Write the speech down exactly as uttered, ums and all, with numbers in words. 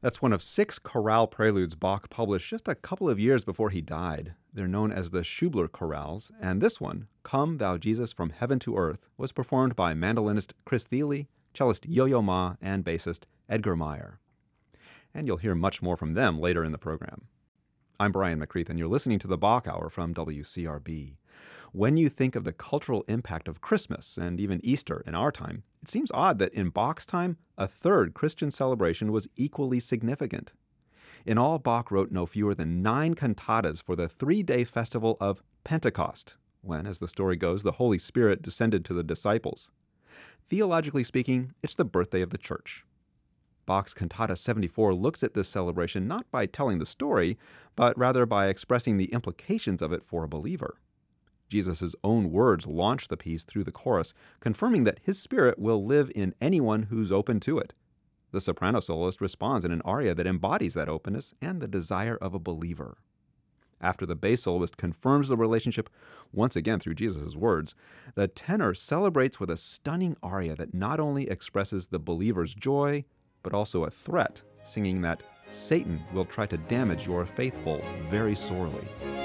That's one of six chorale preludes Bach published just a couple of years before he died. They're known as the Schubler chorales, and this one, Come Thou Jesus from Heaven to Earth, was performed by mandolinist Chris Thile, cellist Yo-Yo Ma, and bassist Edgar Meyer. And you'll hear much more from them later in the program. I'm Brian McCreath, and you're listening to the Bach Hour from W C R B. When you think of the cultural impact of Christmas and even Easter in our time, it seems odd that in Bach's time, a third Christian celebration was equally significant. In all, Bach wrote no fewer than nine cantatas for the three-day festival of Pentecost, when, as the story goes, the Holy Spirit descended to the disciples. Theologically speaking, it's the birthday of the Church. Bach's Cantata seventy-four looks at this celebration not by telling the story, but rather by expressing the implications of it for a believer. Jesus' own words launch the piece through the chorus, confirming that his spirit will live in anyone who's open to it. The soprano soloist responds in an aria that embodies that openness and the desire of a believer. After the bass soloist confirms the relationship once again through Jesus' words, the tenor celebrates with a stunning aria that not only expresses the believer's joy, but also a threat, singing that Satan will try to damage your faithful very sorely.